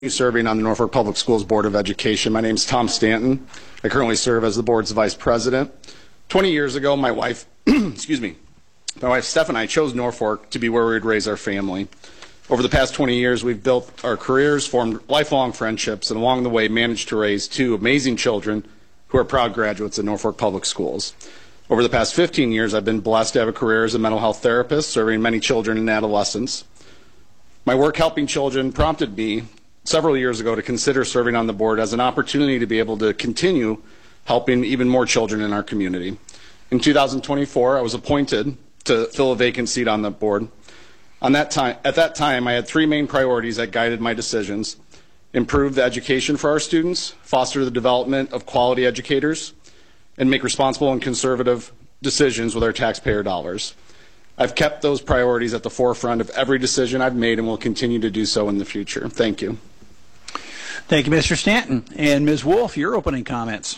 Serving on the Norfolk Public Schools Board of Education. My name is Tom Stanton. I currently serve as the board's vice president. 20 years ago, my wife, my wife Steph and I chose Norfolk to be where we would raise our family. Over the past 20 years, we've built our careers, formed lifelong friendships, and along the way managed to raise two amazing children who are proud graduates of Norfolk Public Schools. Over the past 15 years, I've been blessed to have a career as a mental health therapist, serving many children and adolescents. My work helping children prompted me several years ago to consider serving on the board as an opportunity to be able to continue helping even more children in our community. In 2024, I was appointed to fill a vacant seat on the board. At that time, I had three main priorities that guided my decisions: improve the education for our students, foster the development of quality educators, and make responsible and conservative decisions with our taxpayer dollars. I've kept those priorities at the forefront of every decision I've made and will continue to do so in the future. Thank you. Thank you, Mr. Stanton. And Ms. Wolf, your opening comments.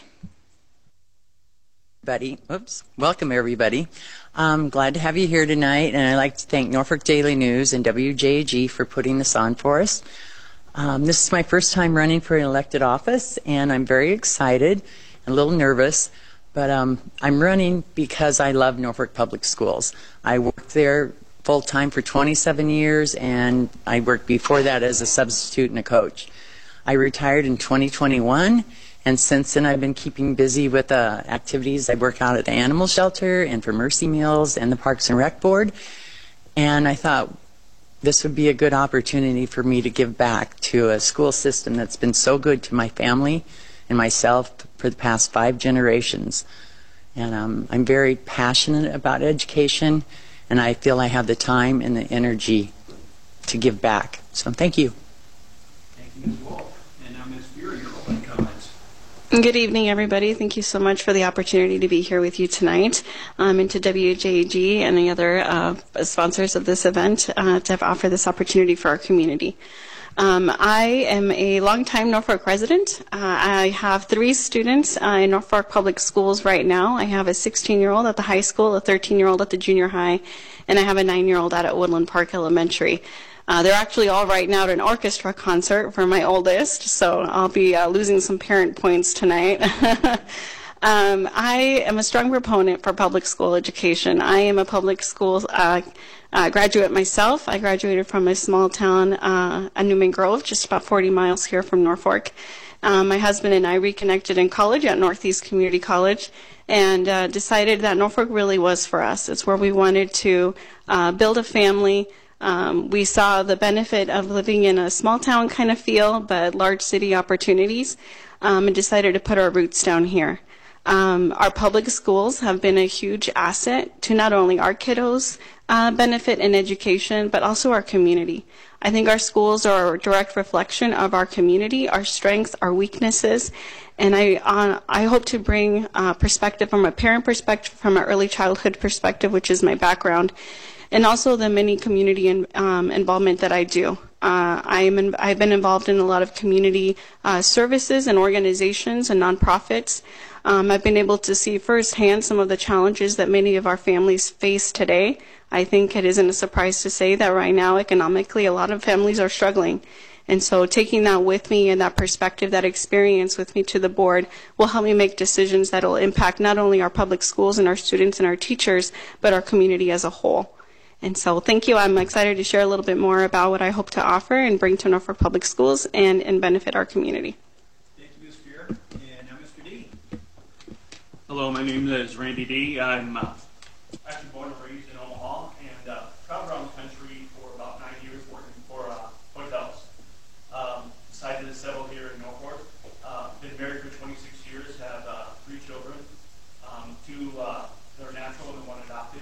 Welcome, everybody. I'm glad to have you here tonight, and I'd like to thank Norfolk Daily News and WJAG for putting this on for us. This is my first time running for an elected office, and I'm very excited and a little nervous, but I'm running because I love Norfolk Public Schools. I worked there full-time for 27 years, and I worked before that as a substitute and a coach. I retired in 2021, and since then I've been keeping busy with activities. I work out at the animal shelter and for Mercy Meals and the Parks and Rec Board, and I thought this would be a good opportunity for me to give back to a school system that's been so good to my family and myself for the past 5 generations. And I'm very passionate about education, and I feel I have the time and the energy to give back. So thank you. Thank you, Ms. Wolf. And now Ms. Fury, your opening comments. Good evening, everybody. Thank you so much for the opportunity to be here with you tonight, and to WJAG and the other sponsors of this event to offer this opportunity for our community. I am a longtime Norfolk resident. I have 3 students in Norfolk Public Schools right now. I have a 16-year-old at the high school, a 13-year-old at the junior high, and I have a 9-year-old out at Woodland Park Elementary. They're actually all right now at an orchestra concert for my oldest, so I'll be losing some parent points tonight. I am a strong proponent for public school education. I am a public school graduate myself. I graduated from a small town, Newman Grove, just about 40 miles here from Norfolk. My husband and I reconnected in college at Northeast Community College and decided that Norfolk really was for us. It's where we wanted to build a family. We saw the benefit of living in a small town kind of feel, but large city opportunities, and decided to put our roots down here. Our public schools have been a huge asset to not only our kiddos' benefit in education, but also our community. I think our schools are a direct reflection of our community, our strengths, our weaknesses, and I hope to bring perspective from a parent perspective, from an early childhood perspective, which is my background, and also the many community involvement that I do. I've been involved in a lot of community services and organizations and nonprofits. I've been able to see firsthand some of the challenges that many of our families face today. I think it isn't a surprise to say that right now, economically, a lot of families are struggling. And so taking that with me and that perspective, that experience with me to the board will help me make decisions that will impact not only our public schools and our students and our teachers, but our community as a whole. And so thank you. I'm excited to share a little bit more about what I hope to offer and bring to Norfolk Public Schools and benefit our community. Thank you, Ms. Fury. And now Mr. D. Hello, my name is Randy D. I'm actually born and raised in Omaha and traveled around the country for about 9 years working for hotels. Decided to settle here in Norfolk. Been married for 26 years, have 3 children, 2 that are natural and 1 adopted.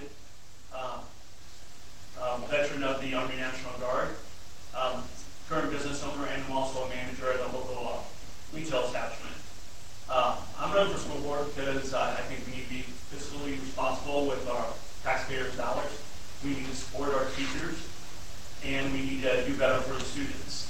Veteran of the Army National Guard, current business owner, and I'm also a manager at a local retail establishment. I'm running for school board because I think we need to be fiscally responsible with our taxpayers' dollars. We need to support our teachers, and we need to do better for the students.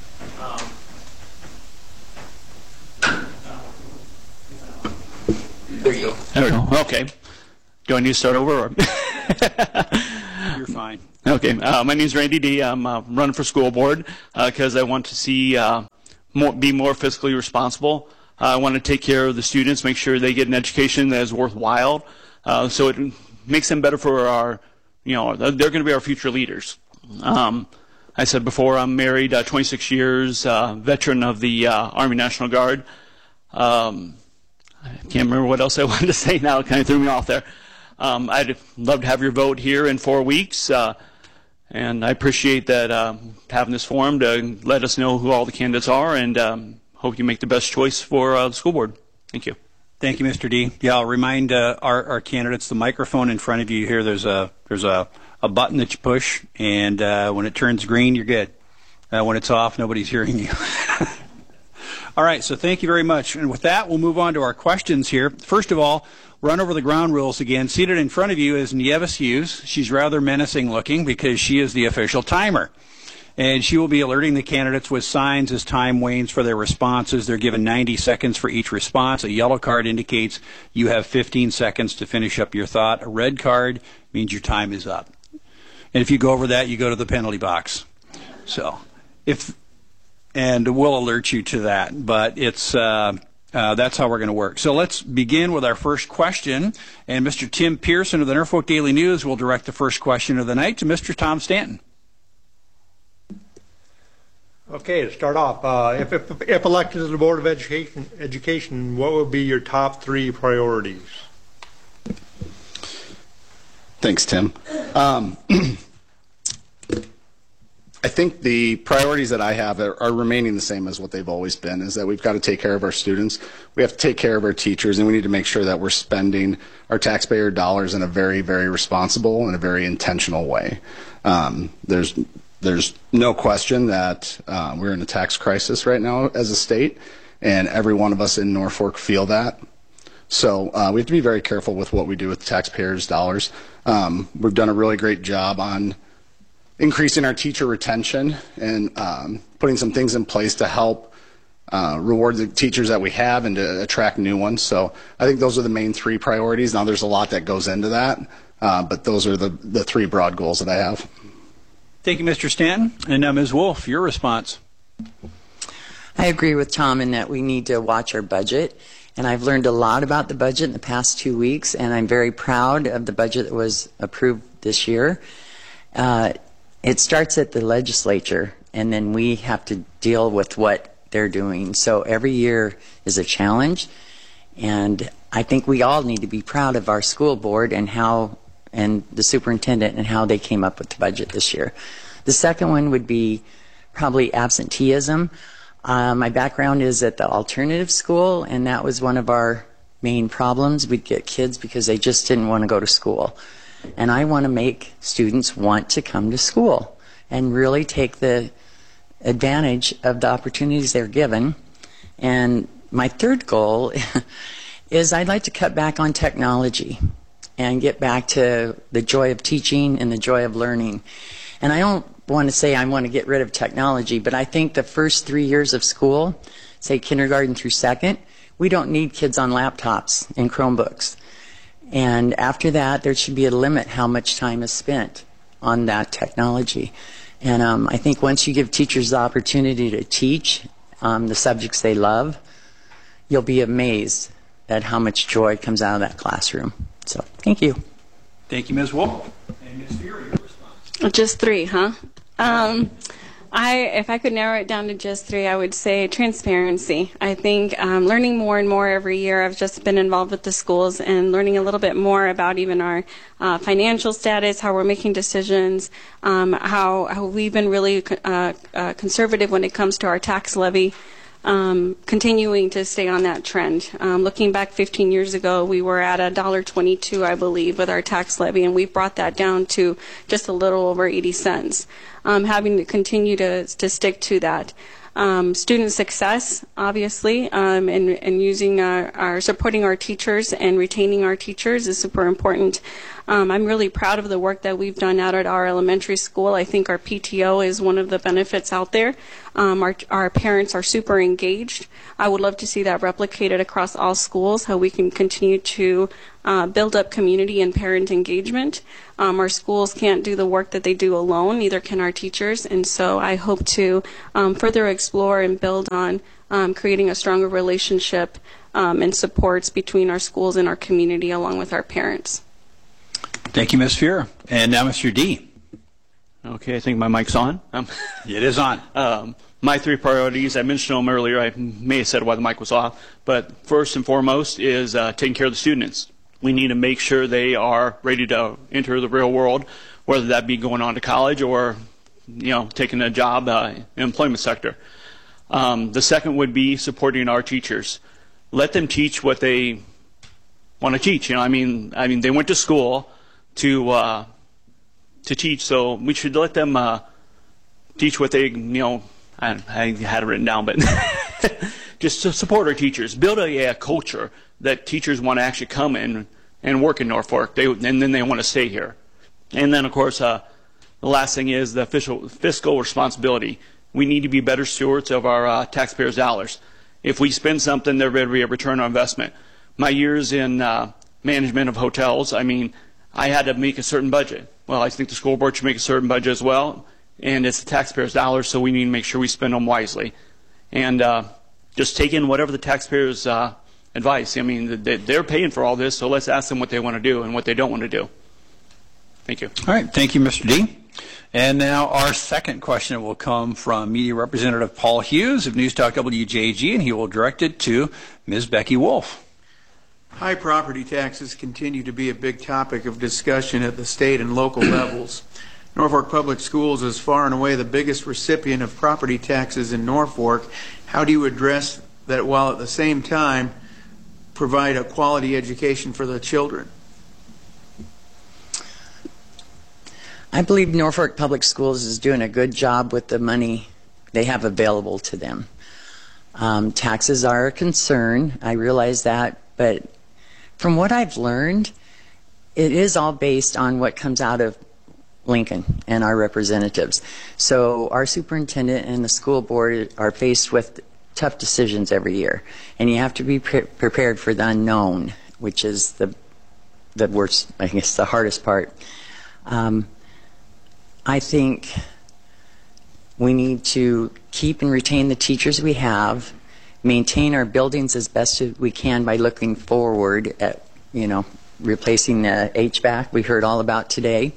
There you go. There we go. Okay. Do I need to start over? Or? You're fine. Okay, my name is Randy D. I'm running for school board because I want to see be more fiscally responsible. I want to take care of the students, make sure they get an education that is worthwhile, so it makes them better for our, they're going to be our future leaders. I said before, I'm married, 26 years, veteran of the Army National Guard. I can't remember what else I wanted to say now. It kind of threw me off there. I'd love to have your vote here in 4 weeks, and I appreciate that having this forum to let us know who all the candidates are, and hope you make the best choice for the school board. Thank you. Thank you, Mr. D. Yeah, I'll remind our candidates, the microphone in front of you here, there's a button that you push, and when it turns green, you're good. When it's off, nobody's hearing you. All right, so thank you very much. And with that, we'll move on to our questions here. First of all, run over the ground rules again. Seated in front of you is Nieves Hughes. She's rather menacing looking because she is the official timer. And she will be alerting the candidates with signs as time wanes for their responses. They're given 90 seconds for each response. A yellow card indicates you have 15 seconds to finish up your thought. A red card means your time is up. And if you go over that, you go to the penalty box. And we'll alert you to that. But it's that's how we're going to work. So let's begin with our first question. And Mr. Tim Pearson of the Norfolk Daily News will direct the first question of the night to Mr. Tom Stanton. Okay, to start off, if elected to the Board of Education, what would be your top 3 priorities? Thanks, Tim. I think the priorities that I have are remaining the same as what they've always been, is that we've got to take care of our students, we have to take care of our teachers, and we need to make sure that we're spending our taxpayer dollars in a very, very responsible and a very intentional way. There's no question that we're in a tax crisis right now as a state, and every one of us in Norfolk feel that. So we have to be very careful with what we do with taxpayers' dollars. We've done a really great job on increasing our teacher retention and putting some things in place to help reward the teachers that we have and to attract new ones. So I think those are the main 3 priorities. Now there's a lot that goes into that, but those are the 3 broad goals that I have. Thank you, Mr. Stanton. And now, Ms. Wolf, your response. I agree with Tom in that we need to watch our budget. And I've learned a lot about the budget in the past 2 weeks, and I'm very proud of the budget that was approved this year. It starts at the legislature, and then we have to deal with what they're doing. So every year is a challenge, and I think we all need to be proud of our school board and the superintendent and how they came up with the budget this year. The second one would be probably absenteeism. My background is at the alternative school, and that was one of our main problems. We'd get kids because they just didn't want to go to school. And I want to make students want to come to school and really take the advantage of the opportunities they're given. And my third goal is I'd like to cut back on technology and get back to the joy of teaching and the joy of learning. And I don't want to say I want to get rid of technology, but I think the first 3 years of school, say kindergarten through 2nd, we don't need kids on laptops and Chromebooks. And after that, there should be a limit how much time is spent on that technology. And I think once you give teachers the opportunity to teach the subjects they love, you'll be amazed at how much joy comes out of that classroom. So, thank you. Thank you, Ms. Wolf. And Ms. Fury, your response. Just 3, huh? If I could narrow it down to just 3, I would say transparency. I think learning more and more every year. I've just been involved with the schools and learning a little bit more about even our financial status, how we're making decisions, how we've been really conservative when it comes to our tax levy. Continuing to stay on that trend. Looking back 15 years ago, we were at $1.22, I believe, with our tax levy, and we brought that down to just a little over 80 cents. Having to continue to stick to that. Student success, obviously, and using our supporting our teachers and retaining our teachers is super important. I'm really proud of the work that we've done out at our elementary school. I think our PTO is one of the benefits out there. Our parents are super engaged. I would love to see that replicated across all schools, how we can continue to build up community and parent engagement. Our schools can't do the work that they do alone, neither can our teachers, and so I hope to further explore and build on creating a stronger relationship and supports between our schools and our community along with our parents. Thank you, Ms. Fuhrer. And now Mr. D. Okay, I think my mic's on. It is on. My three priorities, I mentioned them earlier. I may have said why the mic was off. But first and foremost is taking care of the students. We need to make sure they are ready to enter the real world, whether that be going on to college or, taking a job in the employment sector. The second would be supporting our teachers. Let them teach what they want to teach. I mean, they went to school to teach, so we should let them teach what they, I had it written down, but just to support our teachers, build a culture that teachers want to actually come in and work in Norfolk, and then they want to stay here. And then, of course, the last thing is the fiscal responsibility. We need to be better stewards of our taxpayers' dollars. If we spend something, there better be a return on investment. My years in management of hotels, I had to make a certain budget. Well, I think the school board should make a certain budget as well, and it's the taxpayers' dollars, so we need to make sure we spend them wisely. And just take in whatever the taxpayers' advice. They're paying for all this, so let's ask them what they want to do and what they don't want to do. Thank you. All right, thank you, Mr. D. And now our second question will come from Media Representative Paul Hughes of News Talk WJG, and he will direct it to Ms. Becky Wolf. High property taxes continue to be a big topic of discussion at the state and local levels. Norfolk Public Schools is far and away the biggest recipient of property taxes in Norfolk. How do you address that while at the same time provide a quality education for the children? I believe Norfolk Public Schools is doing a good job with the money they have available to them. Taxes are a concern, I realize that, but from what I've learned, it is all based on what comes out of Lincoln and our representatives. So our superintendent and the school board are faced with tough decisions every year, and you have to be prepared for the unknown, which is the worst, I guess, the hardest part. I think we need to keep and retain the teachers we have, maintain our buildings as best as we can by looking forward at, replacing the HVAC we heard all about today.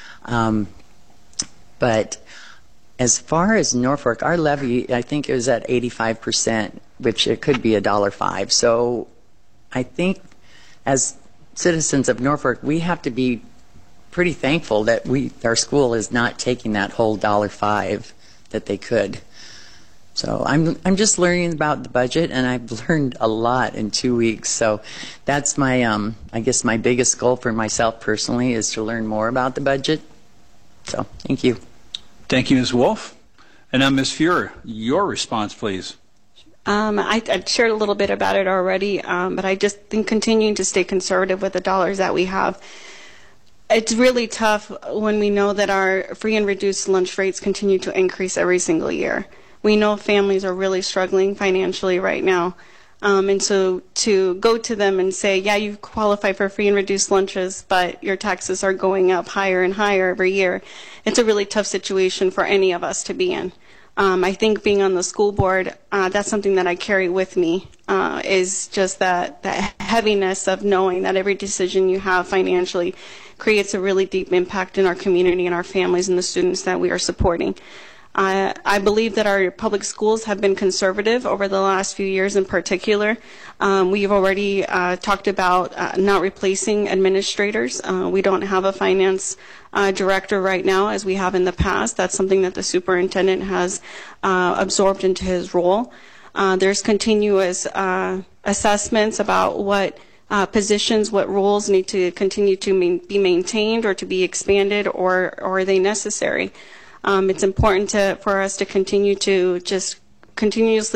But as far as Norfolk, our levy, I think it was at 85%, which it could be $1.05. So I think as citizens of Norfolk, we have to be pretty thankful that our school is not taking that whole $1.05 that they could. So I'm just learning about the budget, and I've learned a lot in 2 weeks. So that's my I guess my biggest goal for myself personally is to learn more about the budget. So thank you. Thank you, Ms. Wolf. And now, Ms. Fuhrer, your response, please. I shared a little bit about it already, but I just think continuing to stay conservative with the dollars that we have. It's really tough when we know that our free and reduced lunch rates continue to increase every single year. We know families are really struggling financially right now. And so to go to them and say, yeah, you qualify for free and reduced lunches, but your taxes are going up higher and higher every year, it's a really tough situation for any of us to be in. I think being on the school board, that's something that I carry with me, is just that heaviness of knowing that every decision you have financially creates a really deep impact in our community and our families and the students that we are supporting. I believe that our public schools have been conservative over the last few years in particular. We've already talked about not replacing administrators. We don't have a finance director right now as we have in the past. That's something that the superintendent has absorbed into his role. There's continuous assessments about what positions, what roles need to continue to be maintained or to be expanded, or are they necessary? It's important for us to continue to just continuously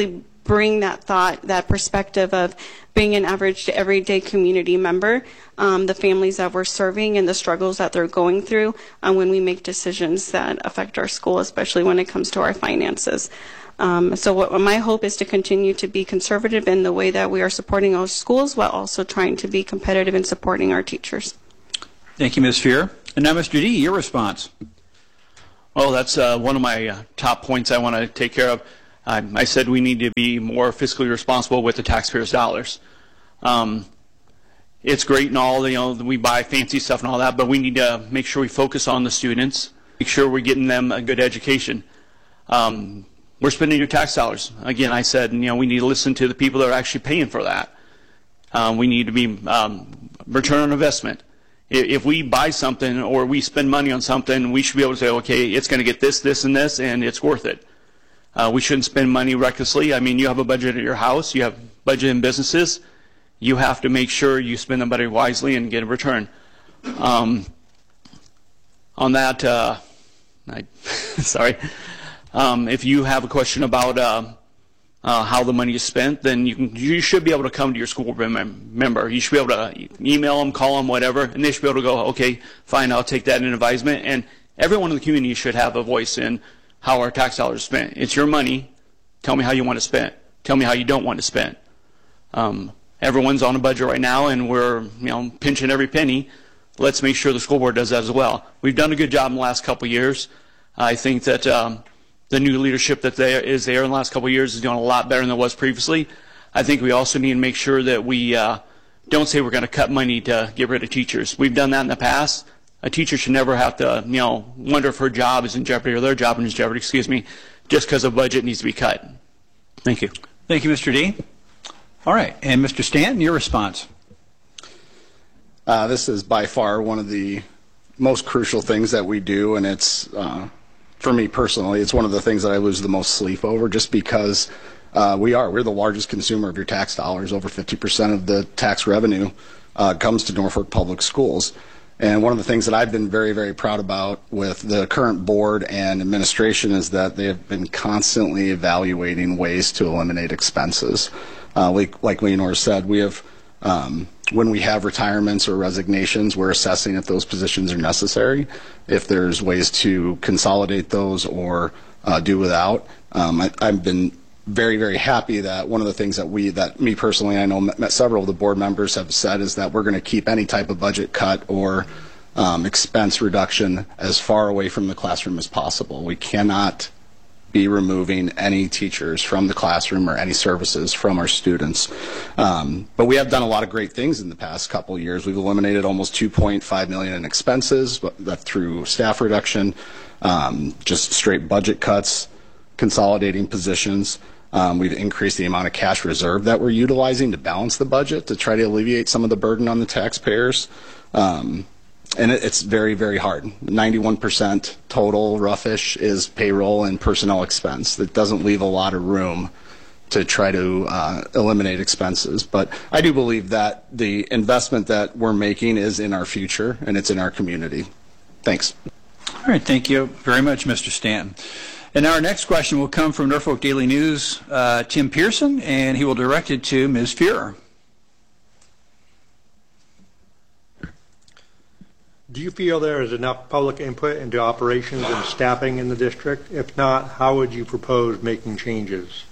bring that thought, that perspective of being an average to everyday community member, the families that we're serving and the struggles that they're going through when we make decisions that affect our school, especially when it comes to our finances. So my hope is to continue to be conservative in the way that we are supporting our schools while also trying to be competitive in supporting our teachers. Thank you, Ms. Fear. And now, Mr. D, your response. Well, that's one of my top points I want to take care of. I said we need to be more fiscally responsible with the taxpayers' dollars. It's great and all, we buy fancy stuff and all that, but we need to make sure we focus on the students, make sure we're getting them a good education. We're spending your tax dollars. Again, I said, we need to listen to the people that are actually paying for that. We need to be return on investment. If we buy something or we spend money on something, we should be able to say, okay, it's going to get this, this, and this, and it's worth it. We shouldn't spend money recklessly. I mean, you have a budget at your house, you have budget in businesses. You have to make sure you spend the money wisely and get a return. On that, sorry. If you have a question about how the money is spent, then you should be able to come to your school board member. You should be able to email them, call them, whatever, and they should be able to go, okay, fine, I'll take that in advisement. And everyone in the community should have a voice in how our tax dollars are spent. It's your money. Tell me how you want to spend it. Tell me how you don't want to spend. Everyone's on a budget right now, and we're pinching every penny. Let's make sure the school board does that as well. We've done a good job in the last couple of years. I think that the new leadership that is there in the last couple of years is doing a lot better than it was previously. I think we also need to make sure that we don't say we're going to cut money to get rid of teachers. We've done that in the past. A teacher should never have to, wonder if her job is in jeopardy or their job is in jeopardy, just because a budget needs to be cut. Thank you. Thank you, Mr. D. All right, and Mr. Stanton, your response. This is by far one of the most crucial things that we do, and it's, for me personally, it's one of the things that I lose the most sleep over, just because we're the largest consumer of your tax dollars. Over 50% of the tax revenue comes to Norfolk Public Schools. And one of the things that I've been very, very proud about with the current board and administration is that they have been constantly evaluating ways to eliminate expenses. Like Leonore said, we have, when we have retirements or resignations, we're assessing if those positions are necessary, if there's ways to consolidate those or do without. I've been very, very happy that one of the things that me personally, I know several of the board members have said is that we're going to keep any type of budget cut or expense reduction as far away from the classroom as possible. We cannot be removing any teachers from the classroom or any services from our students. But we have done a lot of great things in the past couple of years. We've eliminated almost $2.5 million in expenses, but through staff reduction, just straight budget cuts, consolidating positions. We've increased the amount of cash reserve that we're utilizing to balance the budget to try to alleviate some of the burden on the taxpayers. And it's very, very hard. 91% total, roughish, is payroll and personnel expense. That doesn't leave a lot of room to try to eliminate expenses. But I do believe that the investment that we're making is in our future and it's in our community. Thanks. All right, thank you very much, Mr. Stanton. And now our next question will come from Norfolk Daily News, Tim Pearson, and he will direct it to Ms. Fuhrer. Do you feel there is enough public input into operations and staffing in the district? If not, how would you propose making changes?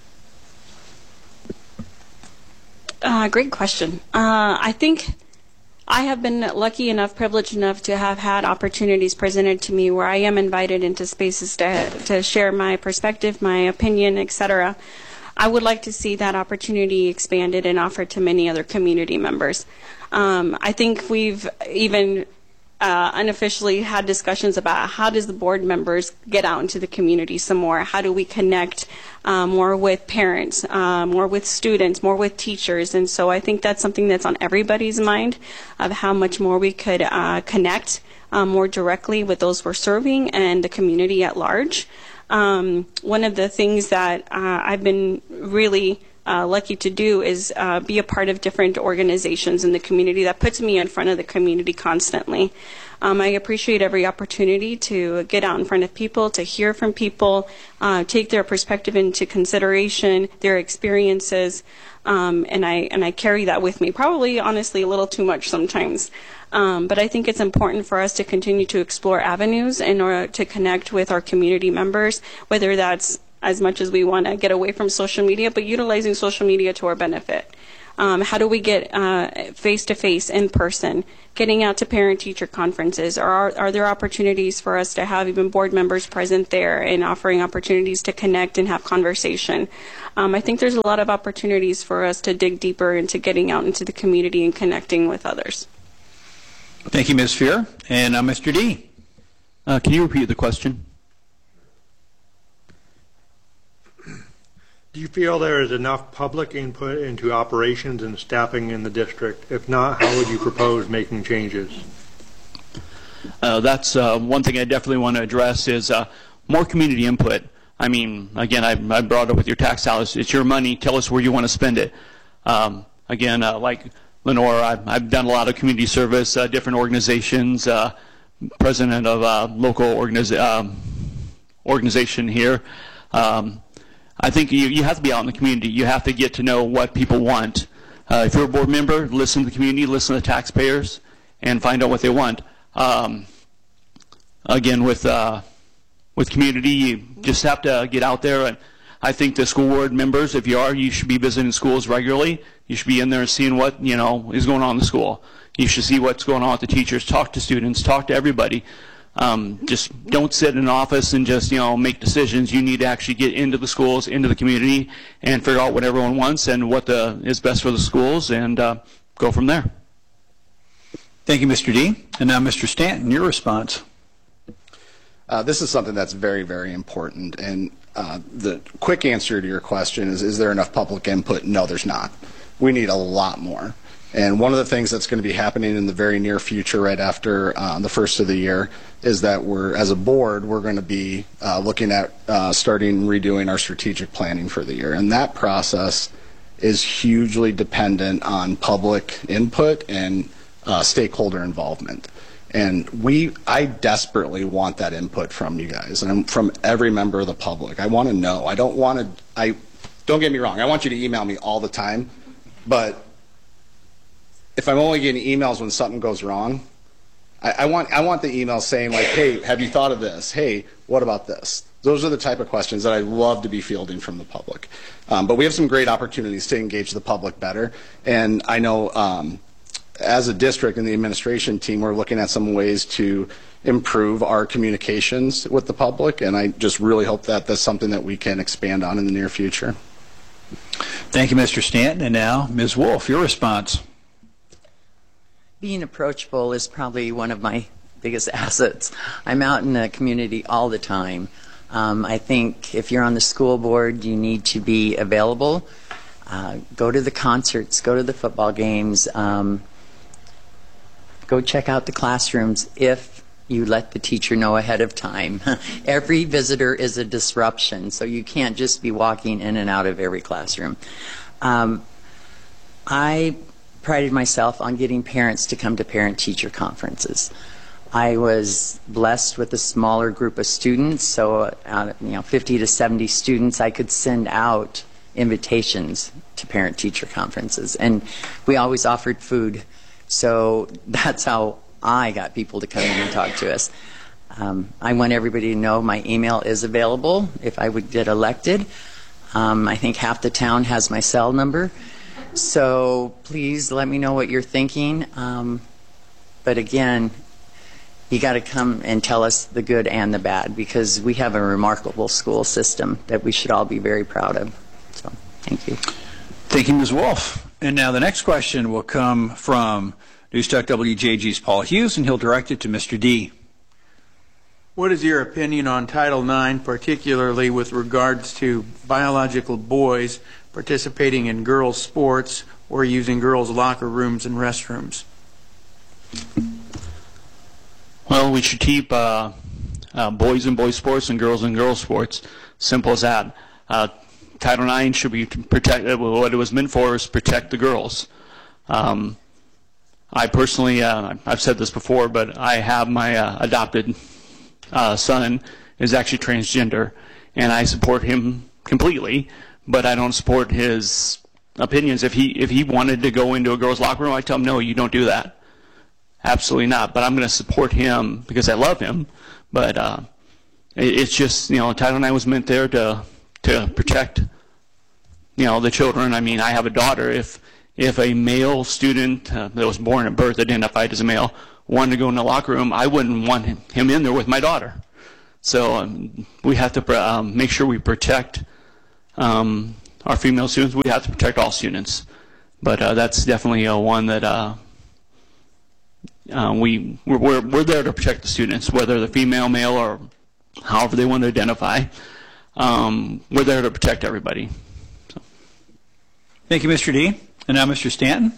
Great question. I think I have been lucky enough, privileged enough to have had opportunities presented to me where I am invited into spaces to share my perspective, my opinion, etc. I would like to see that opportunity expanded and offered to many other community members. I think we've even unofficially had discussions about how does the board members get out into the community some more? How do we connect more with parents, more with students, more with teachers? And so I think that's something that's on everybody's mind of how much more we could connect more directly with those we're serving and the community at large. One of the things that I've been really lucky to do is be a part of different organizations in the community. That puts me in front of the community constantly. I appreciate every opportunity to get out in front of people, to hear from people, take their perspective into consideration, their experiences, and I carry that with me. Probably, honestly, a little too much sometimes. But I think it's important for us to continue to explore avenues in order to connect with our community members, whether that's as much as we want to get away from social media, but utilizing social media to our benefit. How do we get face-to-face, in person, getting out to parent-teacher conferences? Are there opportunities for us to have even board members present there and offering opportunities to connect and have conversation? I think there's a lot of opportunities for us to dig deeper into getting out into the community and connecting with others. Thank you, Ms. Fear. And Mr. D. Can you repeat the question? Do you feel there is enough public input into operations and staffing in the district? If not, how would you propose making changes? That's one thing I definitely want to address is more community input. I mean, again, I brought it up with your tax dollars. It's your money. Tell us where you want to spend it. Again, like Lenore, I've done a lot of community service, different organizations, president of a local organization here. I think you have to be out in the community. You have to get to know what people want. If you're a board member, listen to the community, listen to the taxpayers, and find out what they want. Again, with community, you just have to get out there. And I think the school board members, if you should be visiting schools regularly. You should be in there and seeing what is going on in the school. You should see what's going on with the teachers. Talk to students. Talk to everybody. Just don't sit in an office and just make decisions. You need to actually get into the schools, into the community, and figure out what everyone wants and what is best for the schools, and go from there. Thank you, Mr. D. And now, Mr. Stanton, your response. This is something that's very, very important. And the quick answer to your question is there enough public input? No, there's not. We need a lot more. And one of the things that's going to be happening in the very near future, right after the first of the year, is that as a board, we're going to be looking at starting redoing our strategic planning for the year. And that process is hugely dependent on public input and stakeholder involvement. And I desperately want that input from you guys and from every member of the public. I want to know. Don't get me wrong. I want you to email me all the time, but if I'm only getting emails when something goes wrong, I want the email saying like, hey, have you thought of this? Hey, what about this? Those are the type of questions that I love to be fielding from the public. But we have some great opportunities to engage the public better. And I know as a district and the administration team, we're looking at some ways to improve our communications with the public. And I just really hope that that's something that we can expand on in the near future. Thank you, Mr. Stanton. And now, Ms. Wolf, your response. Being approachable is probably one of my biggest assets. I'm out in the community all the time. I think if you're on the school board, you need to be available. Go to the concerts, go to the football games, go check out the classrooms if you let the teacher know ahead of time. Every visitor is a disruption, so you can't just be walking in and out of every classroom. I prided myself on getting parents to come to parent-teacher conferences. I was blessed with a smaller group of students, so 50 to 70 students, I could send out invitations to parent-teacher conferences, and we always offered food. So that's how I got people to come in and talk to us. I want everybody to know my email is available if I would get elected. I think half the town has my cell number. So please let me know what you're thinking. But again, you got to come and tell us the good and the bad, because we have a remarkable school system that we should all be very proud of. So thank you. Thank you, Ms. Wolf. And now the next question will come from Newstalk WJG's Paul Hughes, and he'll direct it to Mr. D. What is your opinion on Title IX, particularly with regards to biological boys participating in girls' sports or using girls' locker rooms and restrooms? Well, we should keep boys in boys' sports and girls in girls' sports. Simple as that. Title IX should be protected. What it was meant for is protect the girls. I personally, I've said this before, but I have my adopted son is actually transgender, and I support him completely, but I don't support his opinions. If he wanted to go into a girl's locker room, I tell him, no, you don't do that. Absolutely not. But I'm going to support him because I love him. But it's just, Title IX was meant there to protect, the children. I mean, I have a daughter. If a male student that was born at birth, identified as a male, wanted to go in the locker room, I wouldn't want him in there with my daughter. So we have to make sure we protect our female students. We have to protect all students. But that's definitely one that we're there to protect the students, whether they're female, male, or however they want to identify. We're there to protect everybody. So. Thank you, Mr. D. And now Mr. Stanton.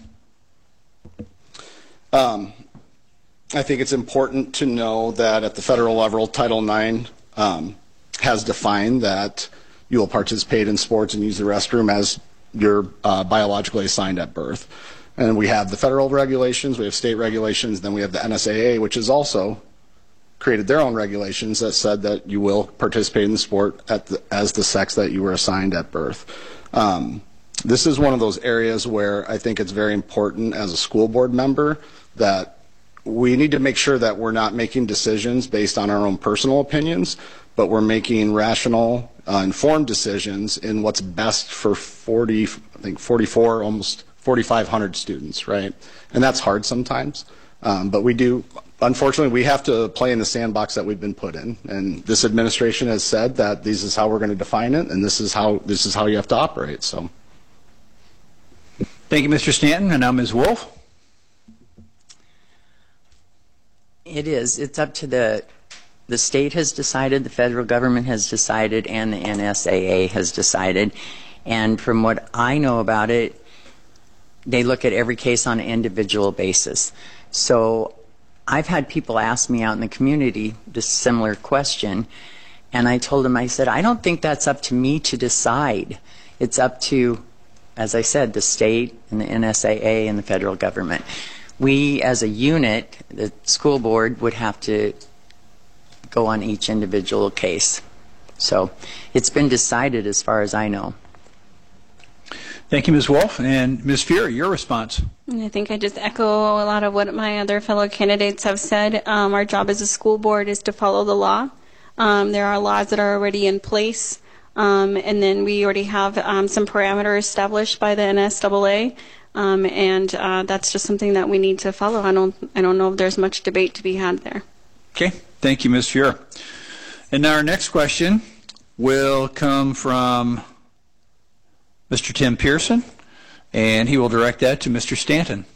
I think it's important to know that at the federal level, Title IX has defined that you will participate in sports and use the restroom as you're biologically assigned at birth. And we have the federal regulations, we have state regulations, then we have the NSAA, which has also created their own regulations that said that you will participate in the sport as the sex that you were assigned at birth. This is one of those areas where I think it's very important as a school board member that we need to make sure that we're not making decisions based on our own personal opinions, but we're making rational, informed decisions in what's best for 44, almost 4,500 students, right? And that's hard sometimes. But unfortunately, we have to play in the sandbox that we've been put in. And this administration has said that this is how we're going to define it, and this is how you have to operate. So. Thank you, Mr. Stanton. And now Ms. Wolf. It is. It's up to the state has decided, the federal government has decided, and the NSAA has decided. And from what I know about it, they look at every case on an individual basis. So I've had people ask me out in the community this similar question, and I told them, I said, I don't think that's up to me to decide. It's up to, as I said, the state and the NSAA and the federal government. We, as a unit, the school board, would have to go on each individual case. So it's been decided as far as I know. Thank you, Ms. Wolf. And Ms. Fury, your response. And I think I just echo a lot of what my other fellow candidates have said. Our job as a school board is to follow the law. There are laws that are already in place, and then we already have some parameters established by the NSAA. And that's just something that we need to follow. I don't know if there's much debate to be had there. Okay, thank you, Ms. Fuhr. And now our next question will come from Mr. Tim Pearson, and he will direct that to Mr. Stanton.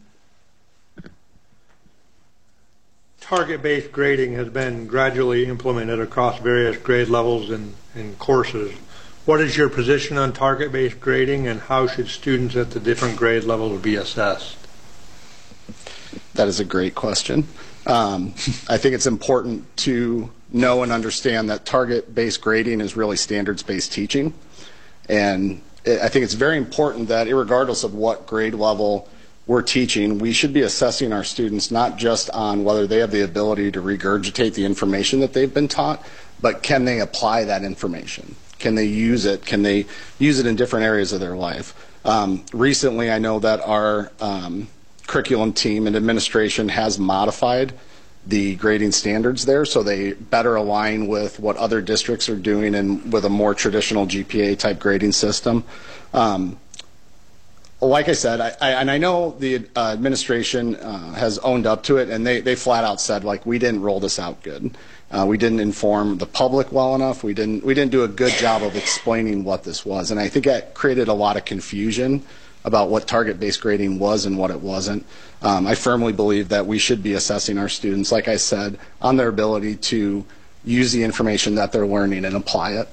Target-based grading has been gradually implemented across various grade levels and courses. What is your position on target-based grading, and how should students at the different grade levels be assessed? That is a great question. I think it's important to know and understand that target-based grading is really standards-based teaching. And I think it's very important that irregardless of what grade level we're teaching, we should be assessing our students not just on whether they have the ability to regurgitate the information that they've been taught, but can they apply that information? Can they use it? Can they use it in different areas of their life? Recently, I know that our curriculum team and administration has modified the grading standards there so they better align with what other districts are doing and with a more traditional GPA type grading system. Like I said, I know the administration has owned up to it, and they flat out said, like, we didn't roll this out good. We didn't inform the public well enough. We didn't do a good job of explaining what this was, and I think that created a lot of confusion about what target-based grading was and what it wasn't. I firmly believe that we should be assessing our students, like I said, on their ability to use the information that they're learning and apply it.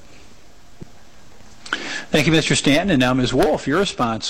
Thank you, Mr. Stanton. And now Ms. Wolf, your response.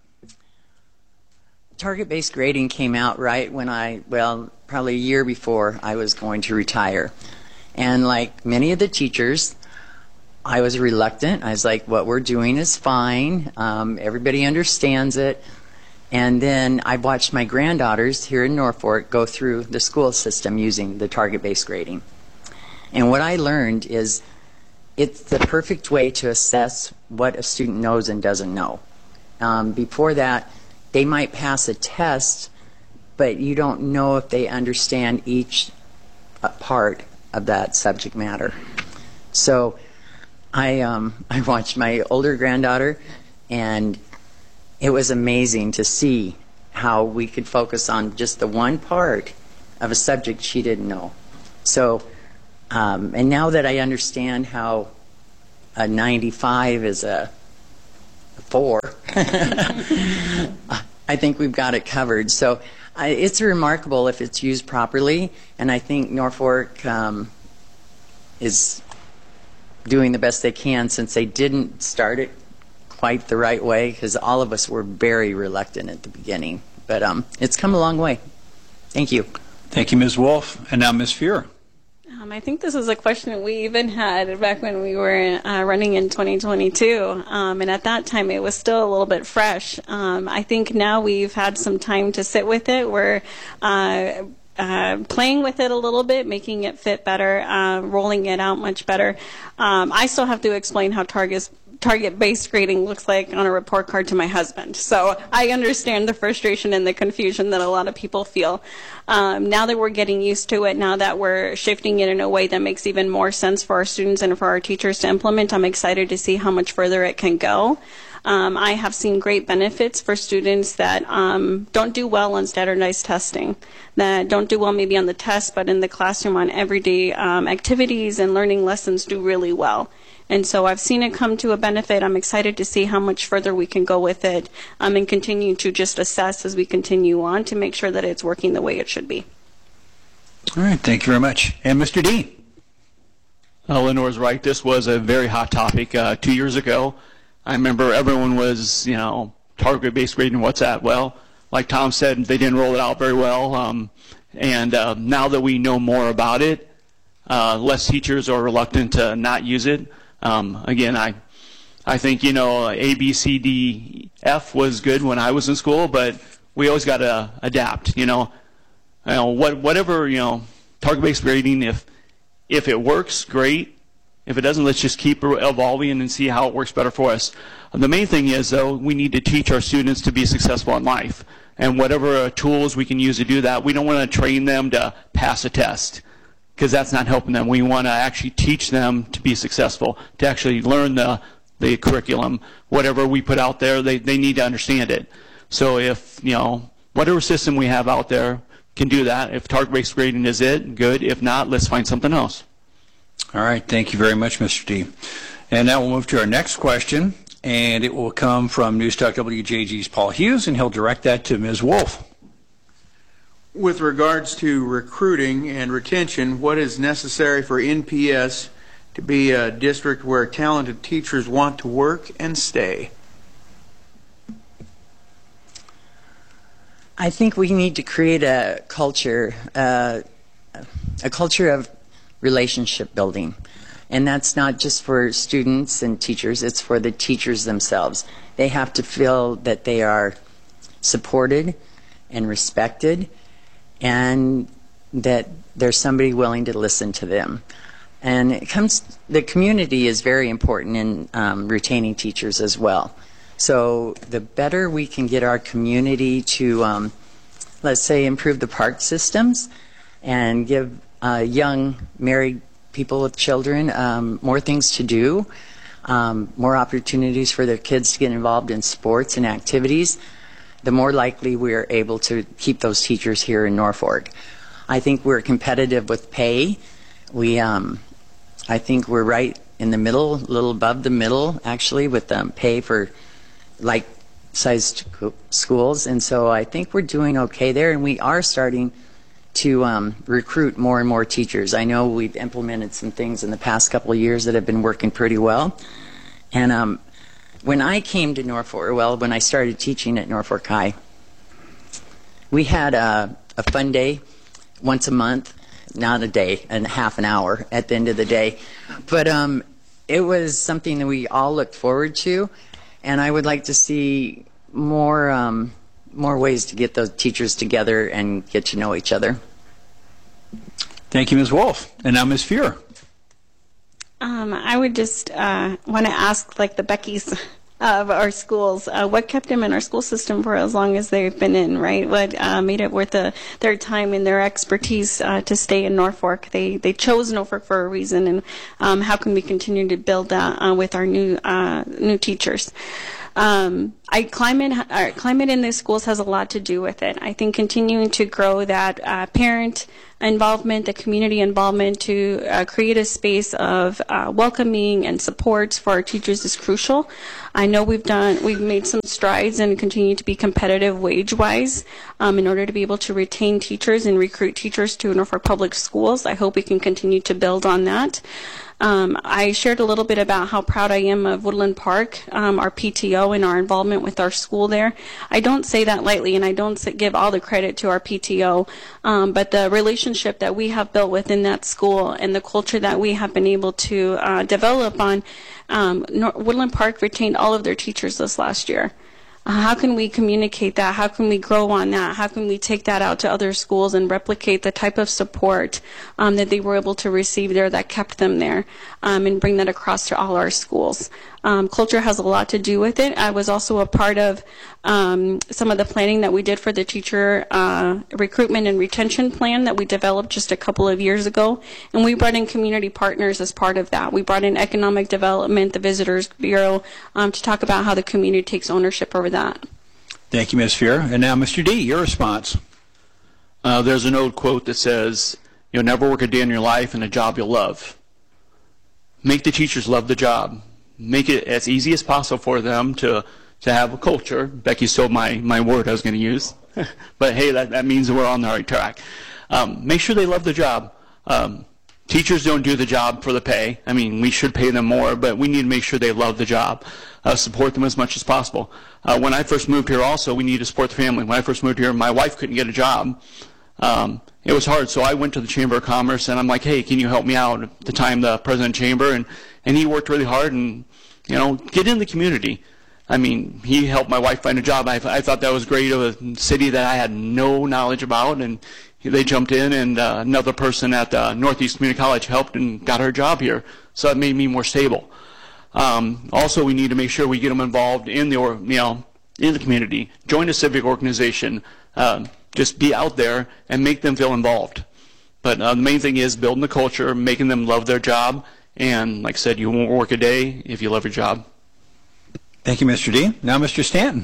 Target-based grading came out right when probably a year before I was going to retire. And like many of the teachers, I was reluctant. I was like, what we're doing is fine. Everybody understands it. And then I watched my granddaughters here in Norfolk go through the school system using the target-based grading. And what I learned is it's the perfect way to assess what a student knows and doesn't know. Before that, they might pass a test, but you don't know if they understand each part of that subject matter. So I watched my older granddaughter, and it was amazing to see how we could focus on just the one part of a subject she didn't know. So, and now that I understand how a 95 is a 4, I think we've got it covered. So it's remarkable if it's used properly, and I think Norfolk is doing the best they can, since they didn't start it quite the right way, because all of us were very reluctant at the beginning. But it's come a long way. Thank you. Thank you, Ms. Wolf. And now Ms. Fuhrer. I think this is a question we even had back when we were running in 2022, and at that time it was still a little bit fresh. I think now we've had some time to sit with it. We're playing with it a little bit, making it fit better, rolling it out much better. I still have to explain how target-based grading looks like on a report card to my husband. So I understand the frustration and the confusion that a lot of people feel. Now that we're getting used to it, now that we're shifting it in a way that makes even more sense for our students and for our teachers to implement, I'm excited to see how much further it can go. I have seen great benefits for students that don't do well on standardized testing, that don't do well maybe on the test, but in the classroom on everyday activities and learning lessons do really well. And so I've seen it come to a benefit. I'm excited to see how much further we can go with it, and continue to just assess as we continue on to make sure that it's working the way it should be. All right, thank you very much. And Mr. D. Lenore's right. This was a very hot topic 2 years ago. I remember everyone was, target-based grading, what's that? Well, like Tom said, they didn't roll it out very well. And now that we know more about it, less teachers are reluctant to not use it. Again, I think, A, B, C, D, F was good when I was in school, but we always got to adapt, whatever, target-based grading, if it works, great. If it doesn't, let's just keep evolving and see how it works better for us. The main thing is, though, we need to teach our students to be successful in life. And whatever tools we can use to do that, we don't want to train them to pass a test, because that's not helping them. We want to actually teach them to be successful, to actually learn the curriculum. Whatever we put out there, they need to understand it. So if, whatever system we have out there can do that. If target-based grading is it, good. If not, let's find something else. All right, thank you very much, Mr. D. And now we'll move to our next question, and it will come from News Talk WJG's Paul Hughes, and he'll direct that to Ms. Wolf. With regards to recruiting and retention, what is necessary for NPS to be a district where talented teachers want to work and stay? I think we need to create a culture of relationship building. And that's not just for students and teachers, it's for the teachers themselves. They have to feel that they are supported and respected, and that there's somebody willing to listen to them. And the community is very important in retaining teachers as well. So the better we can get our community to, let's say, improve the park systems and give young married people with children more things to do, more opportunities for their kids to get involved in sports and activities, the more likely we're able to keep those teachers here in Norfolk. I think we're competitive with pay. I think we're right in the middle, a little above the middle, actually, with pay for like-sized schools. And so I think we're doing okay there, and we are starting to recruit more and more teachers. I know we've implemented some things in the past couple of years that have been working pretty well. And when I came to Norfolk, when I started teaching at Norfolk High, we had a fun day once a month, not a day, and half an hour at the end of the day. But it was something that we all looked forward to, and I would like to see more ways to get those teachers together and get to know each other. Thank you, Ms. Wolf. And now Ms. Fuhr. I would just want to ask, like the Beckys of our schools, what kept them in our school system for as long as they've been in, right? What made it worth their time and their expertise to stay in Norfolk? They chose Norfolk for a reason, and how can we continue to build that with our new teachers? Climate in the schools has a lot to do with it. I think continuing to grow that parent involvement, the community involvement to create a space of welcoming and support for our teachers is crucial. I know we've made some strides and continue to be competitive wage-wise in order to be able to retain teachers and recruit teachers to Norfolk Public Schools. I hope we can continue to build on that. I shared a little bit about how proud I am of Woodland Park, our PTO, and our involvement with our school there. I don't say that lightly, and I don't give all the credit to our PTO, but the relationship that we have built within that school and the culture that we have been able to develop on, Woodland Park retained all of their teachers this last year. How can we communicate that? How can we grow on that? How can we take that out to other schools and replicate the type of support that they were able to receive there that kept them there, and bring that across to all our schools? Culture has a lot to do with it. I was also a part of some of the planning that we did for the teacher recruitment and retention plan that we developed just a couple of years ago, and we brought in community partners as part of that. We brought in economic development, the Visitors Bureau, to talk about how the community takes ownership over that. Thank you, Ms. Fuhr. And now, Mr. D, your response. There's an old quote that says, "You'll never work a day in your life in a job you'll love." Make the teachers love the job. Make it as easy as possible for them to have a culture. Becky stole my word I was going to use. But hey, that means we're on the right track. Make sure they love the job. Teachers don't do the job for the pay. I mean, we should pay them more, but we need to make sure they love the job. Support them as much as possible. When I first moved here also, we needed to support the family. When I first moved here, my wife couldn't get a job. It was hard, so I went to the Chamber of Commerce, and I'm like, hey, can you help me out? At the time, the president of the chamber, and he worked really hard and, get in the community. I mean, he helped my wife find a job. I thought that was great of a city that I had no knowledge about, and they jumped in, and another person at Northeast Community College helped and got her job here. So it made me more stable. Also, we need to make sure we get them involved in the community. Join a civic organization. Just be out there and make them feel involved. But the main thing is building the culture, making them love their job, and like I said, you won't work a day if you love your job. Thank you, Mr. D. Now, Mr. Stanton.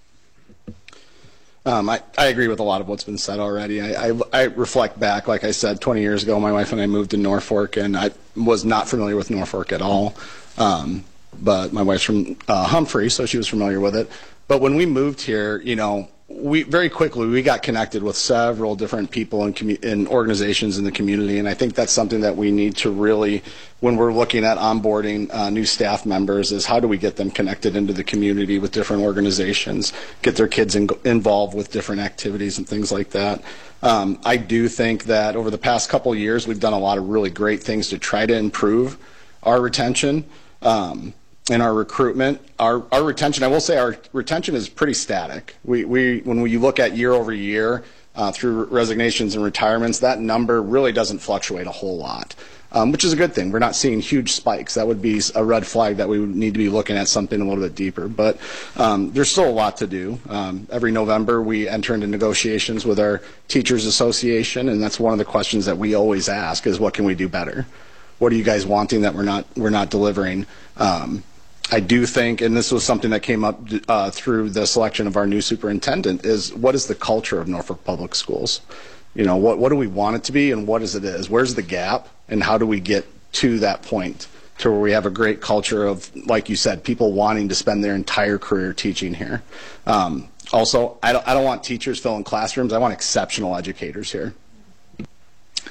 I agree with a lot of what's been said already. I reflect back, like I said, 20 years ago, my wife and I moved to Norfolk, and I was not familiar with Norfolk at all. But my wife's from Humphrey, so she was familiar with it. But when we moved here, we very quickly got connected with several different people and organizations in the community, and I think that's something that we need to really, when we're looking at onboarding new staff members, is how do we get them connected into the community with different organizations, get their kids involved with different activities and things like that. I do think that over the past couple of years, we've done a lot of really great things to try to improve our retention. In our recruitment, our retention, I will say our retention is pretty static. When you look at year over year through resignations and retirements, that number really doesn't fluctuate a whole lot, which is a good thing. We're not seeing huge spikes. That would be a red flag that we would need to be looking at something a little bit deeper. But there's still a lot to do. Every November, we enter into negotiations with our Teachers Association, and that's one of the questions that we always ask is, what can we do better? What are you guys wanting that we're not delivering? I do think, and this was something that came up through the selection of our new superintendent, is what is the culture of Norfolk Public Schools? What do we want it to be, and what is it is? Where's the gap, and how do we get to that point to where we have a great culture of, like you said, people wanting to spend their entire career teaching here? Also, I don't want teachers filling classrooms. I want exceptional educators here.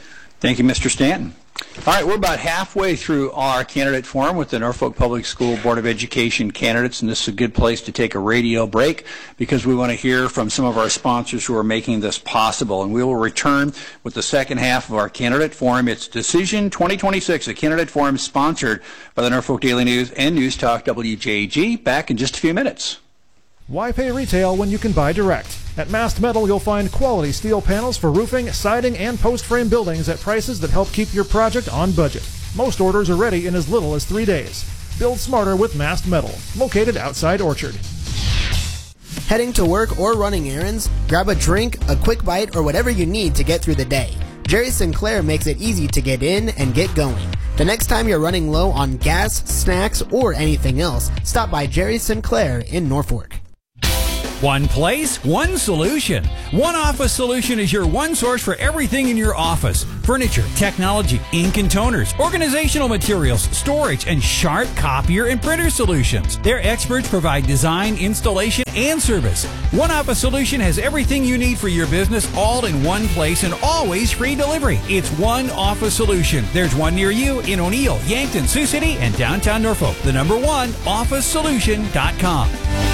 Thank you, Mr. Stanton. All right, we're about halfway through our candidate forum with the Norfolk Public School Board of Education candidates, and this is a good place to take a radio break because we want to hear from some of our sponsors who are making this possible. And we will return with the second half of our candidate forum. It's Decision 2026, a candidate forum sponsored by the Norfolk Daily News and News Talk WJG. Back in just a few minutes. Why pay retail when you can buy direct? At Mast Metal, you'll find quality steel panels for roofing, siding, and post-frame buildings at prices that help keep your project on budget. Most orders are ready in as little as 3 days. Build smarter with Mast Metal, located outside Orchard. Heading to work or running errands? Grab a drink, a quick bite, or whatever you need to get through the day. Jerry Sinclair makes it easy to get in and get going. The next time you're running low on gas, snacks, or anything else, stop by Jerry Sinclair in Norfolk. One place, one solution. One Office Solution is your one source for everything in your office. Furniture, technology, ink and toners, organizational materials, storage, and sharp copier and printer solutions. Their experts provide design, installation, and service. One Office Solution has everything you need for your business all in one place and always free delivery. It's One Office Solution. There's one near you in O'Neill, Yankton, Sioux City, and downtown Norfolk. The number one, OfficeSolution.com.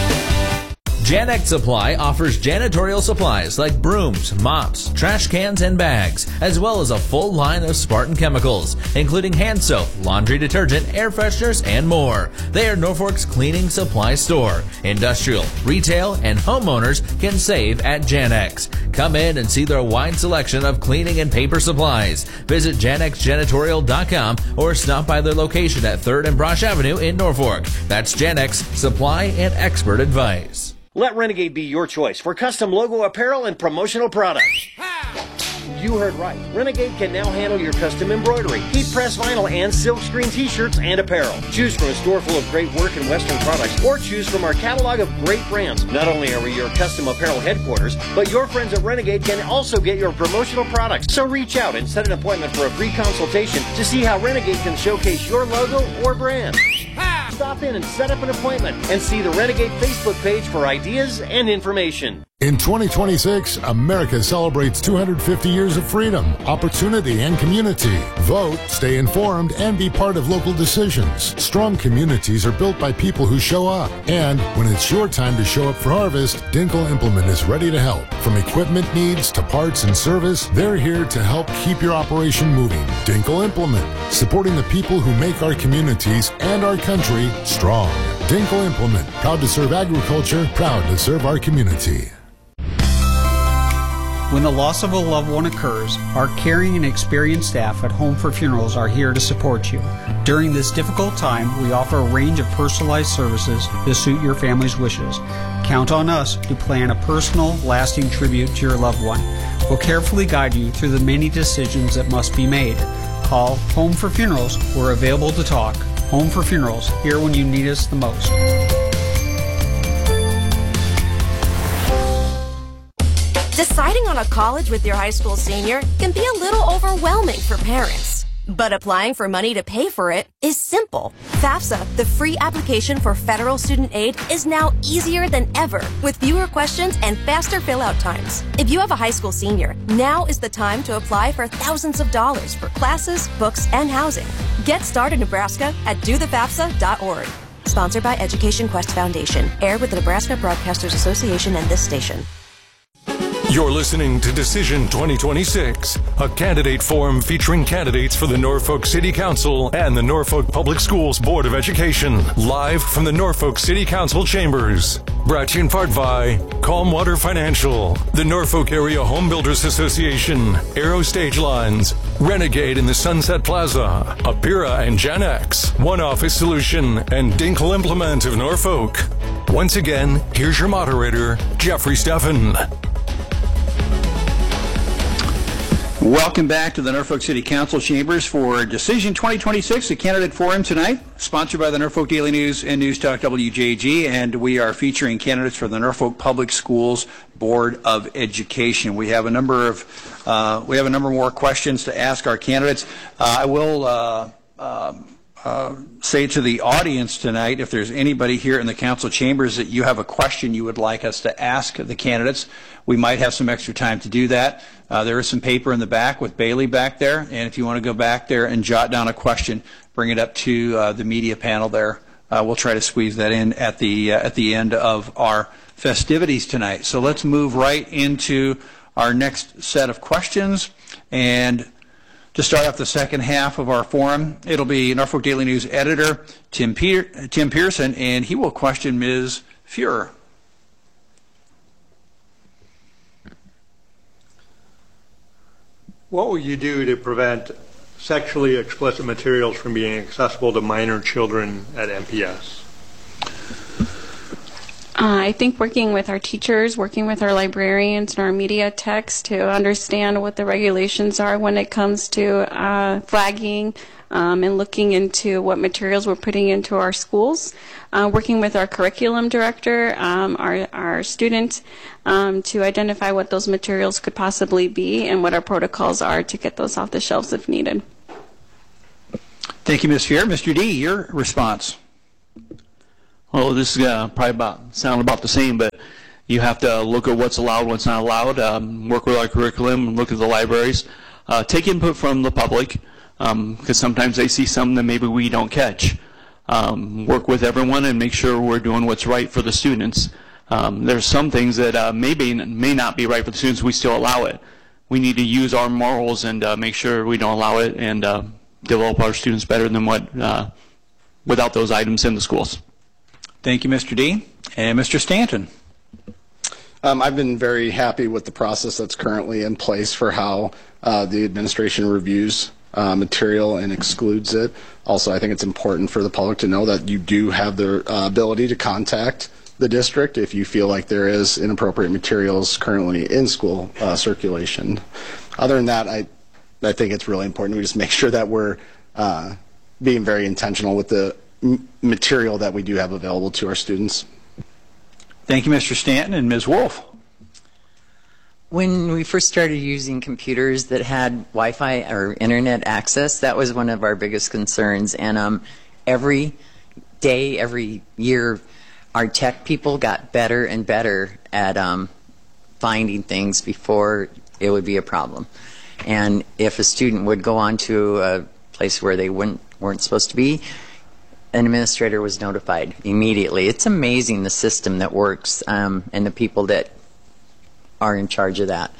Janex Supply offers janitorial supplies like brooms, mops, trash cans, and bags, as well as a full line of Spartan chemicals, including hand soap, laundry detergent, air fresheners, and more. They are Norfolk's cleaning supply store. Industrial, retail, and homeowners can save at Janex. Come in and see their wide selection of cleaning and paper supplies. Visit JanexJanitorial.com or stop by their location at 3rd and Brosh Avenue in Norfolk. That's Janex Supply and Expert Advice. Let Renegade be your choice for custom logo apparel and promotional products. You heard right. Renegade can now handle your custom embroidery, heat press vinyl, and silkscreen t-shirts and apparel. Choose from a store full of great work and Western products, or choose from our catalog of great brands. Not only are we your custom apparel headquarters, but your friends at Renegade can also get your promotional products. So reach out and set an appointment for a free consultation to see how Renegade can showcase your logo or brand. Stop in and set up an appointment and see the Renegade Facebook page for ideas and information. In 2026, America celebrates 250 years of freedom, opportunity, and community. Vote, stay informed, and be part of local decisions. Strong communities are built by people who show up. And when it's your time to show up for harvest, Dinkle Implement is ready to help. From equipment needs to parts and service, they're here to help keep your operation moving. Dinkle Implement, supporting the people who make our communities and our country strong. Dinkle Implement, proud to serve agriculture, proud to serve our community. When the loss of a loved one occurs, our caring and experienced staff at Home for Funerals are here to support you. During this difficult time, we offer a range of personalized services to suit your family's wishes. Count on us to plan a personal, lasting tribute to your loved one. We'll carefully guide you through the many decisions that must be made. Call Home for Funerals. We're available to talk. Home for Funerals, here when you need us the most. Deciding on a college with your high school senior can be a little overwhelming for parents. But applying for money to pay for it is simple. FAFSA, the free application for federal student aid, is now easier than ever with fewer questions and faster fill-out times. If you have a high school senior, now is the time to apply for thousands of dollars for classes, books, and housing. Get started, Nebraska, at dothefafsa.org. Sponsored by Education Quest Foundation. Aired with the Nebraska Broadcasters Association and this station. You're listening to Decision 2026, a candidate forum featuring candidates for the Norfolk City Council and the Norfolk Public Schools Board of Education, live from the Norfolk City Council chambers. Brought to you in part by Calm Water Financial, the Norfolk Area Home Builders Association, Aero Stage Lines, Renegade in the Sunset Plaza, Apira and Janex, One Office Solution, and Dinkle Implement of Norfolk. Once again, here's your moderator, Jeffrey Steffen. Welcome back to the Norfolk City Council chambers for Decision 2026, a candidate forum tonight, sponsored by the Norfolk Daily News and News Talk WJG, and we are featuring candidates for the Norfolk Public Schools Board of Education. We have a number more questions to ask our candidates. I will say to the audience tonight, if there's anybody here in the council chambers that you have a question you would like us to ask the candidates, we might have some extra time to do that. There is some paper in the back with Bailey back there, and if you want to go back there and jot down a question, bring it up to the media panel there. We'll try to squeeze that in at the end of our festivities tonight. So let's move right into our next set of questions. And to start off the second half of our forum, it'll be Norfolk Daily News editor Tim Pearson, and he will question Ms. Fuhrer. What will you do to prevent sexually explicit materials from being accessible to minor children at MPS? I think working with our teachers, working with our librarians and our media techs to understand what the regulations are when it comes to flagging and looking into what materials we're putting into our schools. Working with our curriculum director, our student, to identify what those materials could possibly be and what our protocols are to get those off the shelves if needed. Thank you, Ms. Fuhrer. Mr. D., your response. Well, this is probably sound about the same, but you have to look at what's allowed, what's not allowed, work with our curriculum, look at the libraries, take input from the public, because sometimes they see something that maybe we don't catch. Work with everyone and make sure we're doing what's right for the students. There's some things that may not be right for the students, we still allow it. We need to use our morals and make sure we don't allow it and develop our students better than what without those items in the schools. Thank you, Mr. D. And Mr. Stanton. I've been very happy with the process that's currently in place for how the administration reviews material and excludes it. Also, I think it's important for the public to know that you do have the ability to contact the district if you feel like there is inappropriate materials currently in school circulation. Other than that, I think it's really important we just make sure that we're being very intentional with the material that we do have available to our students. Thank you, Mr. Stanton. And Ms. Wolf. When we first started using computers that had Wi-Fi or internet access, that was one of our biggest concerns. And every day, every year, our tech people got better and better at finding things before it would be a problem. And if a student would go on to a place where they weren't supposed to be, an administrator was notified immediately. It's amazing the system that works and the people that are in charge of that.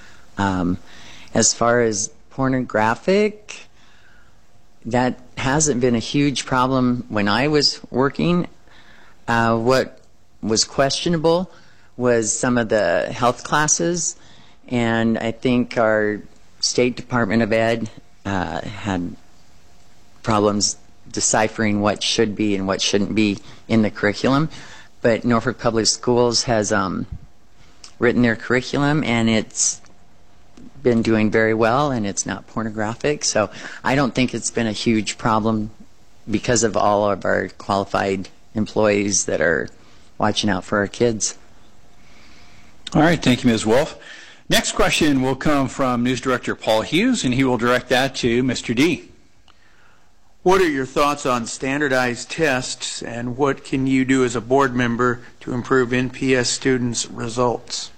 As far as pornographic, that hasn't been a huge problem when I was working. What was questionable was some of the health classes, and I think our State Department of Ed had problems deciphering what should be and what shouldn't be in the curriculum. But Norfolk Public Schools has written their curriculum, and it's been doing very well, and it's not pornographic. So I don't think it's been a huge problem because of all of our qualified employees that are watching out for our kids. All right, thank you, Ms. Wolf. Next question will come from News Director Paul Hughes, and he will direct that to Mr. D. What are your thoughts on standardized tests, and what can you do as a board member to improve NPS students' results?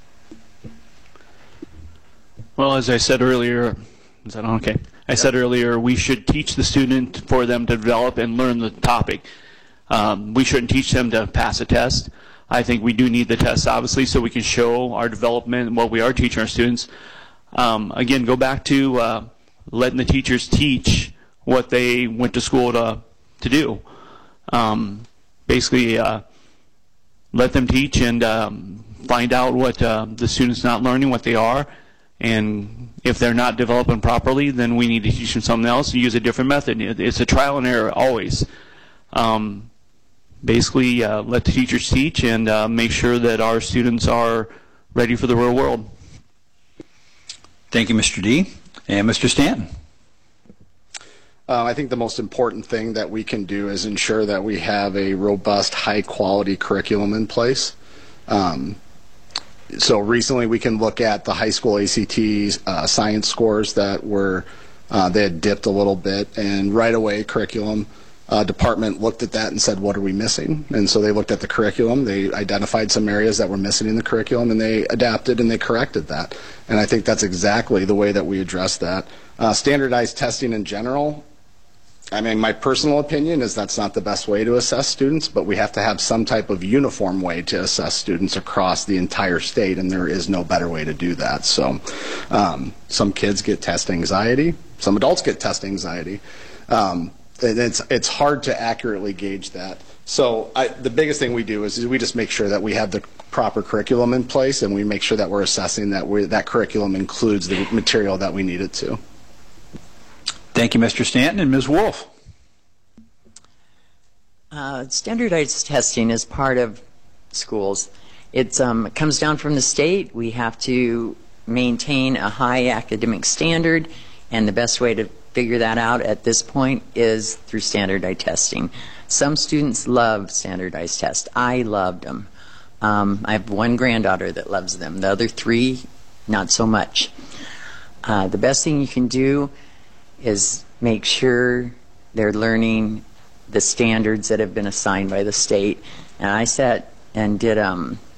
Well, as I said earlier, is that okay? I said earlier we should teach the student for them to develop and learn the topic. We shouldn't teach them to pass a test. I think we do need the tests, obviously, so we can show our development and what we are teaching our students. Again, go back to letting the teachers teach what they went to school to do. Basically, let them teach and find out what the student's not learning, what they are, and if they're not developing properly, then we need to teach them something else and use a different method. It's a trial and error always. Basically, let the teachers teach and make sure that our students are ready for the real world. Thank you, Mr. D. And Mr. Stanton. I think the most important thing that we can do is ensure that we have a robust, high-quality curriculum in place. So recently we can look at the high school ACT science scores that were, they had dipped a little bit, and right away curriculum department looked at that and said, what are we missing? And so they looked at the curriculum, they identified some areas that were missing in the curriculum, and they adapted and they corrected that. And I think that's exactly the way that we address that. Standardized testing in general, I mean, my personal opinion is that's not the best way to assess students, but we have to have some type of uniform way to assess students across the entire state, and there is no better way to do that. So some kids get test anxiety, some adults get test anxiety. And it's hard to accurately gauge that. So the biggest thing we do is we just make sure that we have the proper curriculum in place, and we make sure that we're assessing that that curriculum includes the material that we need it to. Thank you, Mr. Stanton. And Ms. Wolf. Standardized testing is part of schools. It comes down from the state. We have to maintain a high academic standard, and the best way to figure that out at this point is through standardized testing. Some students love standardized tests. I loved them. I have one granddaughter that loves them. The other three, not so much. The best thing you can do is make sure they're learning the standards that have been assigned by the state. And I sat and did